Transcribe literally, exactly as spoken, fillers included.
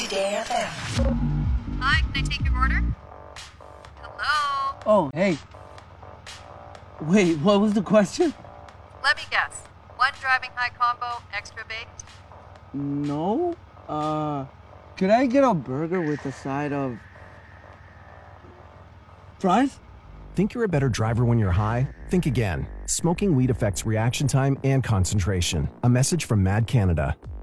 Day F M. Hi, can I take your order? Hello? Oh, hey. Wait, what was the question? Let me guess. One driving high combo, extra baked? No. Uh, could I get a burger with a side of fries? Think you're a better driver when you're high? Think again. Smoking weed affects reaction time and concentration. A message from Mad Canada.